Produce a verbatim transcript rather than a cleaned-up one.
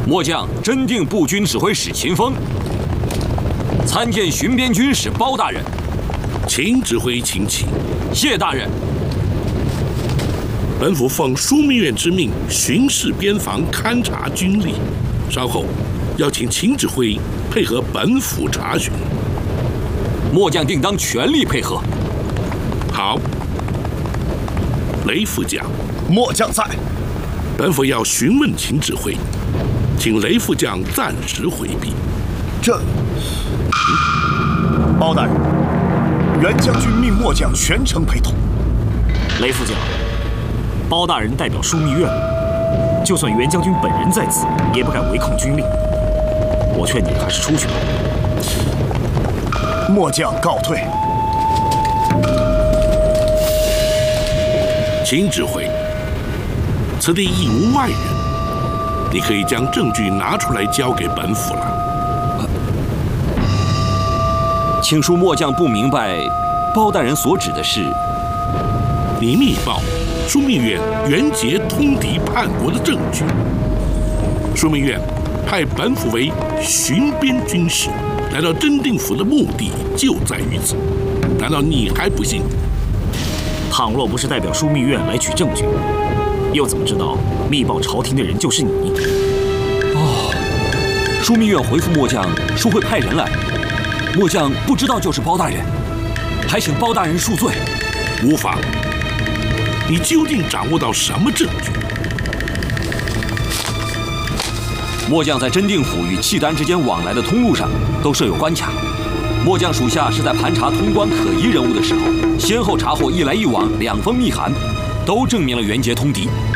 末将真定步军指挥使秦风，参见巡边军使包大人。 秦指挥，请起。 谢大人。 本府奉枢密院之命，巡视边防，勘察军力。稍后要请秦指挥配合本府查询。 末将定当全力配合。 好。雷副将， 末将在。 本府要询问秦指挥，请雷副将暂时回避。 这，包大人，袁将军命末将全程陪同。 雷副将，包大人代表枢密院，就算袁将军本人在此，也不敢违抗军令。我劝你还是出去吧。 末将告退。 秦指挥，此地亦无外人，你可以将证据拿出来交给本府了。 请恕末将不明白，包大人所指的是？ 你密报枢密院袁杰通敌叛国的证据，枢密院派本府为巡边军使来到真定府的目的就在于此，难道你还不信？ 倘若不是代表枢密院来取证据，又怎么知道密报朝廷的人就是你？ 哦，枢密院回复末将说会派人来，末将不知道就是包大人，还请包大人恕罪。 无妨，你究竟掌握到什么证据？ 末将在真定府与契丹之间往来的通路上都设有关卡。末将属下是在盘查通关可疑人物的时候，先后查获一来一往两封密函，都证明了袁杰通敌。